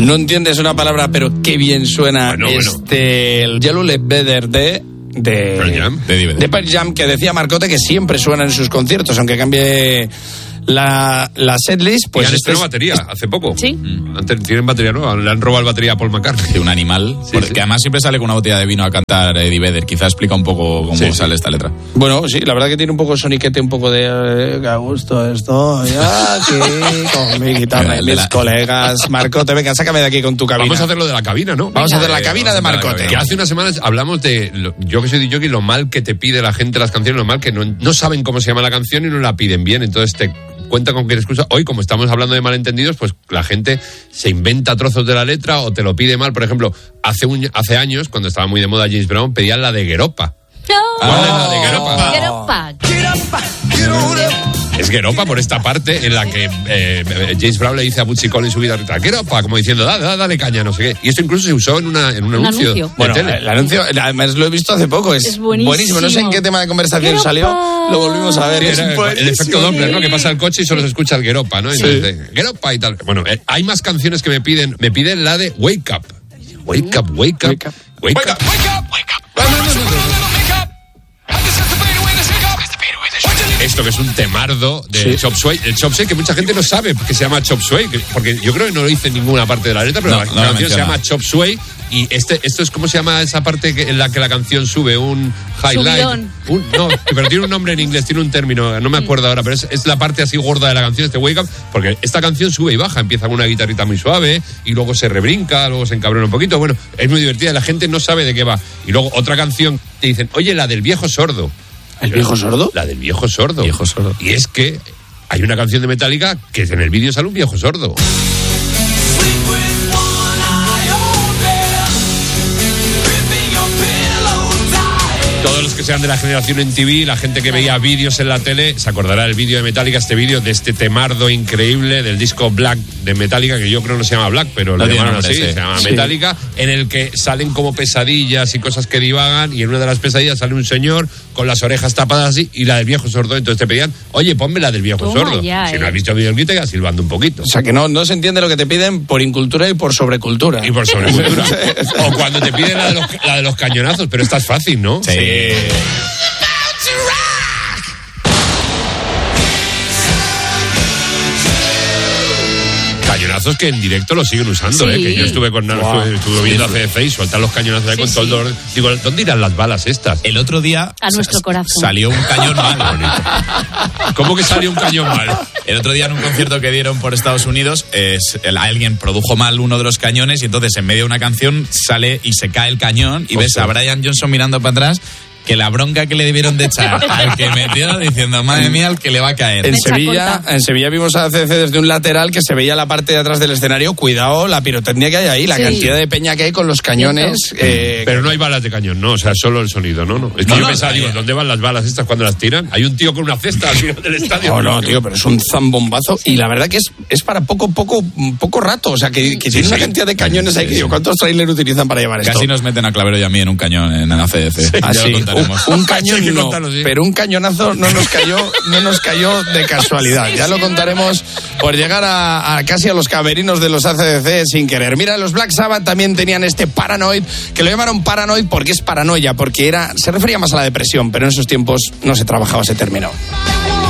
No entiendes una palabra, pero qué bien suena el Yellow Let Better de Pearl Jam, que decía Marcote que siempre suena en sus conciertos, aunque cambie la setlist. Pues han estrenado batería hace poco. Sí. Tienen batería nueva, le han robado la batería a Paul McCartney. De un animal, que además siempre sale con una botella de vino a cantar Eddie Vedder. Quizá explica un poco cómo sale esta letra. Bueno, sí, la verdad que tiene un poco soniquete, un poco de que a gusto estoy aquí con mi guitarra y mis colegas. Marcote, venga, sácame de aquí con tu cabina. Vamos a hacer lo de la cabina, ¿no? Vamos a hacer la cabina de Marcote. Que hace unas semanas hablamos de, yo que soy DJ, lo mal que te pide la gente las canciones, lo mal que no saben cómo se llama la canción y no la piden bien, entonces te cuenta con qué excusa. Hoy, como estamos hablando de malentendidos, pues la gente se inventa trozos de la letra o te lo pide mal. Por ejemplo, hace años, cuando estaba muy de moda James Brown, pedían la de Gueropa. ¿Cuál es la de Gueropa? Es Gueropa por esta parte en la que James Brown le dice a Bootsy Collins su guitarrista, Gueropa, como diciendo, dale caña, no sé qué. Y esto incluso se usó en un anuncio de tele. El anuncio, además lo he visto hace poco, es buenísimo. No sé en qué tema de conversación salió, lo volvimos a ver. Sí, el efecto Doppler, ¿no? Que pasa el coche y solo se escucha el Gueropa, ¿no? Entonces, Gueropa y tal. Bueno, hay más canciones que me piden la de Wake Up. Wake Up, Wake Up, Wake Up, Wake Up, Wake Up, Wake Up. Esto que es un temardo de Chop Suey. El Chop Suey que mucha gente no sabe que se llama Chop Suey, porque yo creo que no lo dice en ninguna parte de la letra, pero la canción se llama Chop Suey. Y esto es, ¿cómo se llama esa parte en la que la canción sube? Un highlight. No, pero tiene un nombre en inglés, tiene un término, no me acuerdo ahora, pero es la parte así gorda de la canción, este Wake Up, porque esta canción sube y baja, empieza con una guitarrita muy suave, y luego se rebrinca, luego se encabrona un poquito. Bueno, es muy divertida, la gente no sabe de qué va. Y luego otra canción, te dicen, oye, la del viejo sordo. ¿El viejo sordo? La del viejo sordo. Y es que hay una canción de Metallica que en el vídeo sale un viejo sordo. Todos los que sean de la generación en TV, la gente que veía vídeos en la tele, se acordará del vídeo de Metallica, este vídeo de este temardo increíble del disco Black de Metallica, que yo creo no se llama Black, pero lo llamaron así, se llama Metallica, en el que salen como pesadillas y cosas que divagan, y en una de las pesadillas sale un señor con las orejas tapadas así, y la del viejo sordo, entonces te pedían, oye, ponme la del viejo sordo. Si no has visto el vídeo, te quedas silbando un poquito. O sea que no se entiende lo que te piden por incultura y por sobrecultura. Y por sobrecultura. O cuando te piden la de los cañonazos, pero esta es fácil, ¿no? Sí. Cañonazos que en directo lo siguen usando, que yo estuve viendo a CDC y sueltan los cañonazos ahí con todo el dolor. Digo, ¿dónde irán las balas estas? El otro día a nuestro corazón salió un cañón mal. ¿Cómo que salió un cañón mal? El otro día en un concierto que dieron por Estados Unidos, alguien produjo mal uno de los cañones y entonces en medio de una canción sale y se cae el cañón y ves a Brian Johnson mirando para atrás, que la bronca que le debieron de echar al que metió diciendo, madre mía, al que le va a caer. En Sevilla vimos a CDC desde un lateral que se veía la parte de atrás del escenario. Cuidado la pirotecnia que hay ahí, la cantidad de peña que hay con los cañones. Pero no hay balas de cañón, ¿no? O sea, solo el sonido, ¿no? Es que yo pensaba, digo, ¿dónde van las balas estas cuando las tiran? Hay un tío con una cesta al final del estadio. No, tío, pero es un zambombazo. Y la verdad que es para poco rato. O sea, que tiene una cantidad de cañones ahí que digo, ¿cuántos trailers utilizan para llevar esto? Casi nos meten a Clavero y a mí en un cañón en la CDC. Así. Un cañón no, pero un cañonazo no nos cayó de casualidad. Ya lo contaremos por llegar a casi a los camerinos de los ACDC sin querer. Mira, los Black Sabbath también tenían este Paranoid, que lo llamaron Paranoid porque es paranoia, porque se refería más a la depresión, pero en esos tiempos no se trabajaba ese término.